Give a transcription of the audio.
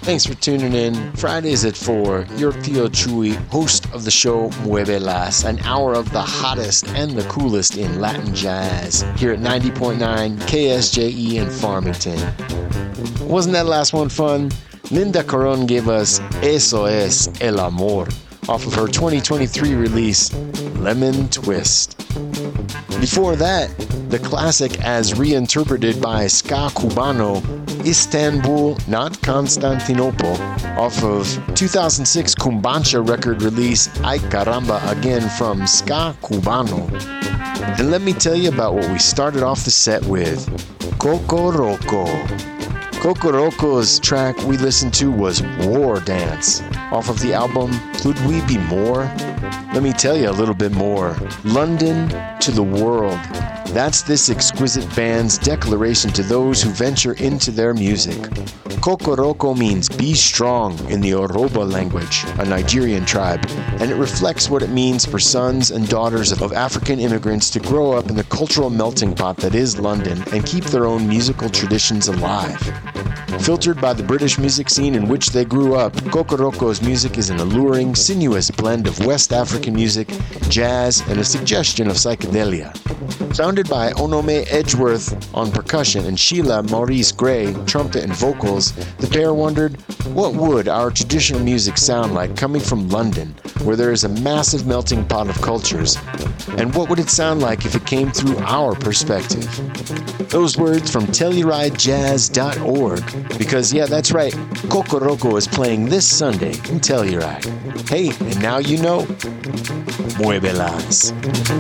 Thanks for tuning in. Fridays at 4, your Theo Chui, host of the show Muevelas, an hour of the hottest and the coolest in Latin jazz, here at 90.9 KSJE in Farmington. Wasn't that last one fun? Linda Caron gave us Eso es el amor off of her 2023 release, Lemon Twist. Before that, the classic as reinterpreted by Ska Cubano, Istanbul, not Constantinople, off of 2006 Cumbancha record release, Ay Caramba Again from Ska Cubano. And let me tell you about what we started off the set with, Cocoroco. Cocoroco's track we listened to was War Dance, off of the album Could We Be More? Let me tell you a little bit more. London to the world. That's this exquisite band's declaration to those who venture into their music. Cocoroco means be strong in the Yoruba language, a Nigerian tribe, and it reflects what it means for sons and daughters of African immigrants to grow up in the cultural melting pot that is London and keep their own musical traditions alive. Filtered by the British music scene in which they grew up, Cocoroco's music is an alluring, sinuous blend of West African music, jazz, and a suggestion of psychedelia. Founded by Onome Edgeworth on percussion and Sheila Maurice Gray, trumpet and vocals, the pair wondered, what would our traditional music sound like coming from London, where there is a massive melting pot of cultures? And what would it sound like if it came through our perspective? Those words from TellurideJazz.org, because yeah, that's right, Cocoroco is playing this Sunday in Telluride. Hey, and now you know, Muevelas.